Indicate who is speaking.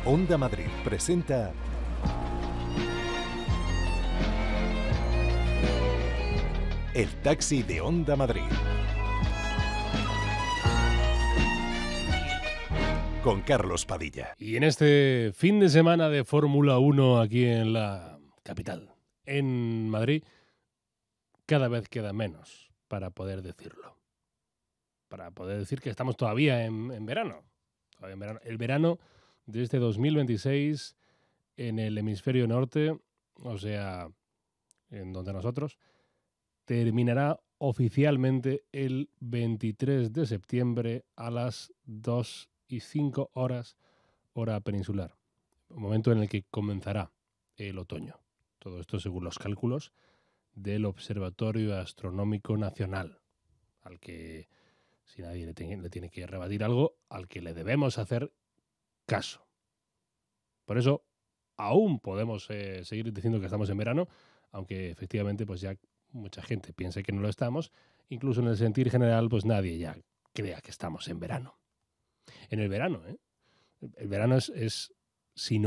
Speaker 1: Onda Madrid presenta El Taxi de Onda Madrid. Con Carlos Padilla.
Speaker 2: Y en este fin de semana de Fórmula 1 aquí en la capital, en Madrid, cada vez queda menos para poder decirlo. Para poder decir que estamos todavía en verano. El verano de este 2026 en el hemisferio norte, o sea, en donde nosotros, terminará oficialmente el 23 de septiembre a las 2:05 hora peninsular. Un momento en el que comenzará el otoño. Todo esto según los cálculos del Observatorio Astronómico Nacional, al que, si nadie le tiene que rebatir algo, al que le debemos hacer caso. Por eso, aún podemos seguir diciendo que estamos en verano, aunque efectivamente pues ya mucha gente piense que no lo estamos, incluso en el sentir general pues nadie ya crea que estamos en verano. En el verano, El verano es sinónimo